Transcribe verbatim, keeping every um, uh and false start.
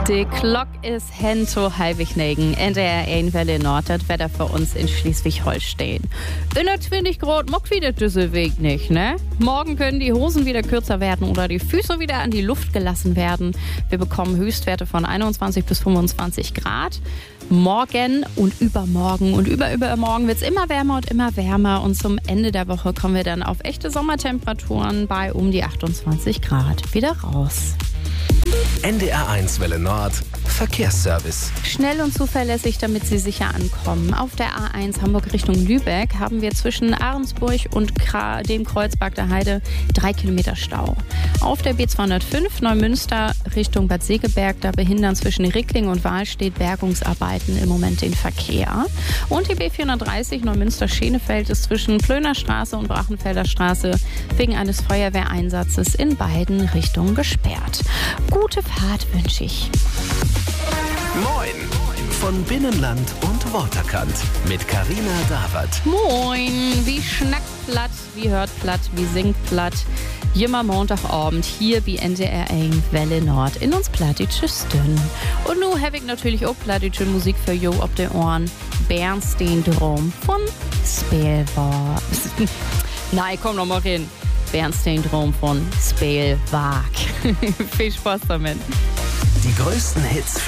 Die Glock ist hento halbig-negen. N D R eins Welle Nord, das Wetter für uns in Schleswig-Holstein. In der zwanzig Grad mockt wieder diese Weg nicht, ne? Morgen können die Hosen wieder kürzer werden oder die Füße wieder an die Luft gelassen werden. Wir bekommen Höchstwerte von einundzwanzig bis fünfundzwanzig Grad. Morgen und übermorgen und überübermorgen wird es immer wärmer und immer wärmer. Und zum Ende der Woche kommen wir dann auf echte Sommertemperaturen bei um die achtundzwanzig Grad wieder raus. N D R eins Welle Nord Verkehrsservice. Schnell und zuverlässig, damit Sie sicher ankommen. Auf der A eins Hamburg Richtung Lübeck haben wir zwischen Ahrensburg und dem Kreuzberg der Heide drei Kilometer Stau. Auf der B zweihundertfünf Neumünster Richtung Bad Segeberg, da behindern zwischen Rickling und Wahlstedt Bergungsarbeiten im Moment den Verkehr. Und die B vierhundertdreißig Neumünster-Schenefeld ist zwischen Plöner Straße und Brachenfelder Straße wegen eines Feuerwehreinsatzes in beiden Richtungen gesperrt. Gute Fahrt wünsche ich. Moin von Binnenland und Waterkant mit Carina Dawert. Moin, wie schnackt platt, wie hört platt, wie singt platt. Jimmer Montagabend hier bei N D R eins Welle Nord in uns Plattitschüstün. Und nun habe ich natürlich auch plattische Musik für Jo ob den Ohren. Bernstein Drom von Spelwag. Nein, komm noch mal rein. Bernstein Drom von Spelwag. Viel Spaß damit. Die größten Hits für